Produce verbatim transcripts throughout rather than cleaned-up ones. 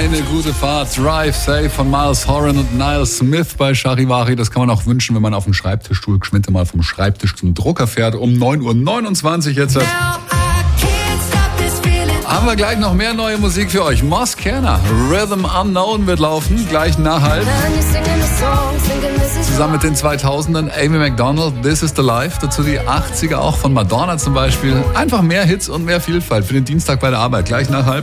Eine gute Fahrt. Drive Safe von Miles Horan und Niall Smith bei Charivari. Das kann man auch wünschen, wenn man auf dem Schreibtischstuhl geschwind mal vom Schreibtisch zum Drucker fährt. Um neun Uhr neunundzwanzig jetzt. Haben wir gleich noch mehr neue Musik für euch. Moss Kerner, Rhythm Unknown wird laufen, gleich nach halb. Zusammen mit den zweitausendern Amy Macdonald, This is the Life. Dazu die achtziger auch von Madonna zum Beispiel. Einfach mehr Hits und mehr Vielfalt für den Dienstag bei der Arbeit. Gleich nach halb.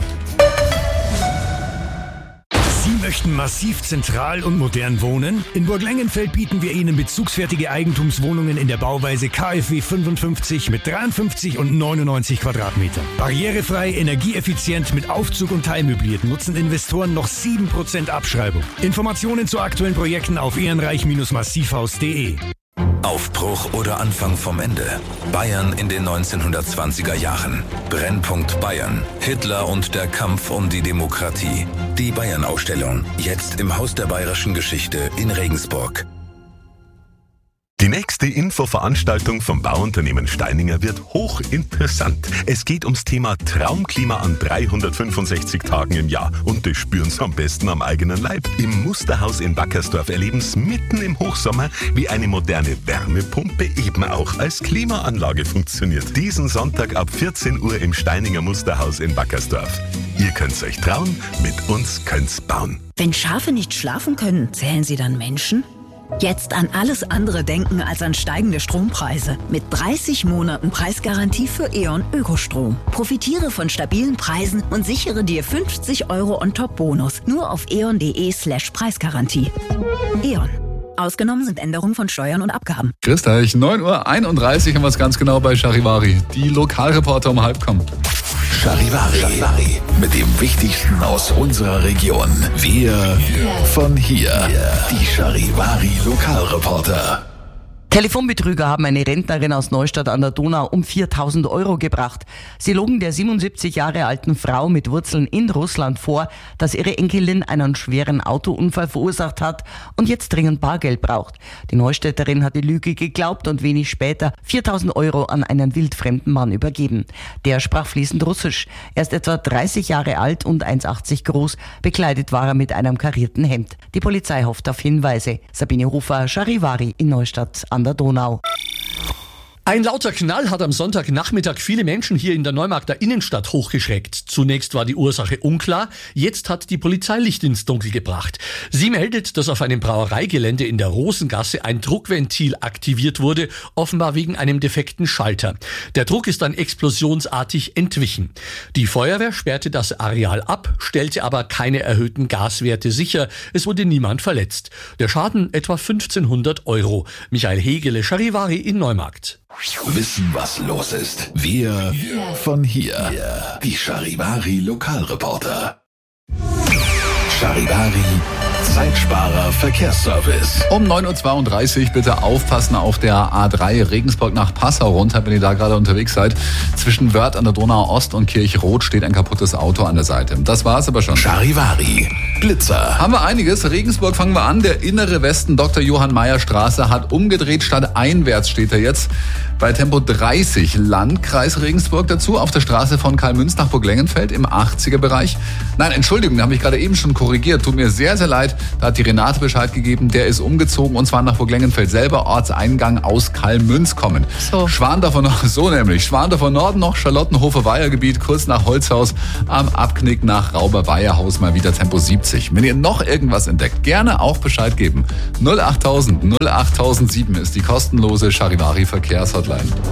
Sie möchten massiv zentral und modern wohnen? In Burglengenfeld bieten wir Ihnen bezugsfertige Eigentumswohnungen in der Bauweise K f W fünfundfünfzig mit dreiundfünfzig und neunundneunzig Quadratmetern. Barrierefrei, energieeffizient mit Aufzug und teilmöbliert nutzen Investoren noch sieben Prozent Abschreibung. Informationen zu aktuellen Projekten auf ehrenreich Massivhaus punkt de. Aufbruch oder Anfang vom Ende. Bayern in den neunzehnhundertzwanziger Jahren. Brennpunkt Bayern. Hitler und der Kampf um die Demokratie. Die Bayern-Ausstellung. Jetzt im Haus der Bayerischen Geschichte in Regensburg. Die nächste Infoveranstaltung vom Bauunternehmen Steininger wird hochinteressant. Es geht ums Thema Traumklima an dreihundertfünfundsechzig Tagen im Jahr. Und das spüren Sie am besten am eigenen Leib. Im Musterhaus in Wackersdorf erleben Sie mitten im Hochsommer, wie eine moderne Wärmepumpe eben auch als Klimaanlage funktioniert. Diesen Sonntag ab vierzehn Uhr im Steininger Musterhaus in Wackersdorf. Ihr könnt's euch trauen, mit uns könnt's bauen. Wenn Schafe nicht schlafen können, zählen sie dann Menschen? Jetzt an alles andere denken als an steigende Strompreise. Mit dreißig Monaten Preisgarantie für E.ON Ökostrom. Profitiere von stabilen Preisen und sichere dir fünfzig Euro On-Top-Bonus. Nur auf eon.de slash Preisgarantie. E.ON. Ausgenommen sind Änderungen von Steuern und Abgaben. Christa, neun Uhr einunddreißig haben wir es ganz genau bei Charivari. Die Lokalreporter um halb kommen. Charivari. Charivari. Mit dem Wichtigsten aus unserer Region. Wir von hier. Die Charivari Lokalreporter. Telefonbetrüger haben eine Rentnerin aus Neustadt an der Donau um viertausend Euro gebracht. Sie logen der siebenundsiebzig Jahre alten Frau mit Wurzeln in Russland vor, dass ihre Enkelin einen schweren Autounfall verursacht hat und jetzt dringend Bargeld braucht. Die Neustädterin hat die Lüge geglaubt und wenig später viertausend Euro an einen wildfremden Mann übergeben. Der sprach fließend Russisch. Er ist etwa dreißig Jahre alt und eins Komma achtzig groß. Bekleidet war er mit einem karierten Hemd. Die Polizei hofft auf Hinweise. Sabine Hofer, Charivari in Neustadt an der Donau. Ein lauter Knall hat am Sonntagnachmittag viele Menschen hier in der Neumarkter Innenstadt hochgeschreckt. Zunächst war die Ursache unklar, jetzt hat die Polizei Licht ins Dunkel gebracht. Sie meldet, dass auf einem Brauereigelände in der Rosengasse ein Druckventil aktiviert wurde, offenbar wegen einem defekten Schalter. Der Druck ist dann explosionsartig entwichen. Die Feuerwehr sperrte das Areal ab, stellte aber keine erhöhten Gaswerte sicher. Es wurde niemand verletzt. Der Schaden etwa fünfzehnhundert Euro. Michael Hegele, Charivari in Neumarkt. Wissen, was los ist. Wir von hier. Die Charivari Lokalreporter. Charivari Zeitsparer Verkehrsservice. Um neun Uhr zweiunddreißig bitte aufpassen auf der A drei Regensburg nach Passau runter, wenn ihr da gerade unterwegs seid. Zwischen Wörth an der Donau Ost und Kirchroth steht ein kaputtes Auto an der Seite. Das war's aber schon. Charivari Blitzer. Haben wir einiges. Regensburg fangen wir an. Der innere Westen Doktor Johann Mayer Straße hat umgedreht. Statt einwärts steht er jetzt bei Tempo dreißig. Landkreis Regensburg dazu auf der Straße von Karl-Münz nach Burglengenfeld im achtziger Bereich. Nein, Entschuldigung, da habe ich gerade eben schon korrigiert. Tut mir sehr, sehr leid. Da hat die Renate Bescheid gegeben. Der ist umgezogen und zwar nach Burglengenfeld selber. Ortseingang aus Karl-Münz kommen. So. Schwandorfer Nord, so nämlich. Schwandorfer Norden noch Charlottenhofer-Weiher-Gebiet, kurz nach Holzhaus. Am Abknick nach Rauber-Weiherhaus mal wieder Tempo siebzig. Wenn ihr noch irgendwas entdeckt, gerne auch Bescheid geben. null achttausend null achttausendsieben ist die kostenlose Charivari Verkehrshotline.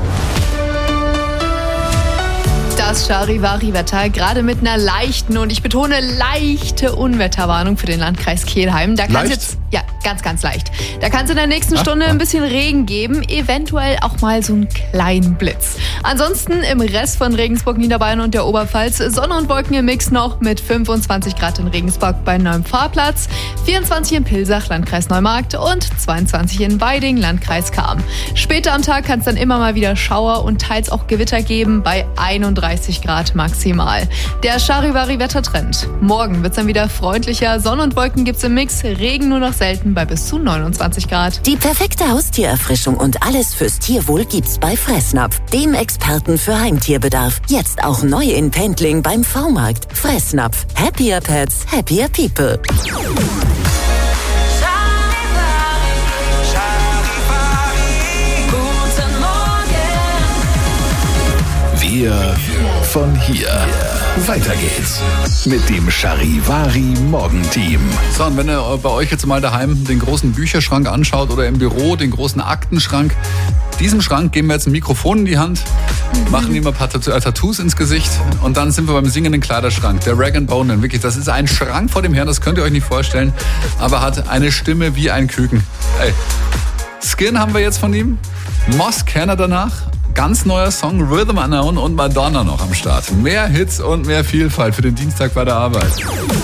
Das Charivari-Wetter, gerade mit einer leichten und ich betone leichte Unwetterwarnung für den Landkreis Kelheim. Da kann es jetzt, ja, ganz, ganz leicht. Da kann es in der nächsten Stunde ein bisschen Regen geben, eventuell auch mal so einen kleinen Blitz. Ansonsten im Rest von Regensburg, Niederbayern und der Oberpfalz Sonne und Wolken im Mix noch mit fünfundzwanzig Grad in Regensburg bei Neuem Fahrplatz, vierundzwanzig in Pilsach, Landkreis Neumarkt und zweiundzwanzig in Weiding, Landkreis Cham. Später am Tag kann es dann immer mal wieder Schauer und teils auch Gewitter geben bei einunddreißig einunddreißig Grad maximal. Der Charivari-Wettertrend. Morgen wird es dann wieder freundlicher. Sonne und Wolken gibt's im Mix. Regen nur noch selten bei bis zu neunundzwanzig Grad. Die perfekte Haustiererfrischung und alles fürs Tierwohl gibt's bei Fressnapf, dem Experten für Heimtierbedarf. Jetzt auch neu in Pendling beim V-Markt. Fressnapf. Happier Pets, happier People. Wir von hier. Weiter geht's mit dem Charivari Morgenteam. So, und wenn ihr bei euch jetzt mal daheim den großen Bücherschrank anschaut oder im Büro den großen Aktenschrank, diesem Schrank geben wir jetzt ein Mikrofon in die Hand, machen ihm ein paar Tattoos ins Gesicht und dann sind wir beim singenden Kleiderschrank. Der Rag and Bone, wirklich, das ist ein Schrank vor dem Herrn, das könnt ihr euch nicht vorstellen, aber hat eine Stimme wie ein Küken. Ey. Skin haben wir jetzt von ihm, Moss Kenner danach. Ganz neuer Song, Rhythm Unknown und Madonna noch am Start. Mehr Hits und mehr Vielfalt für den Dienstag bei der Arbeit.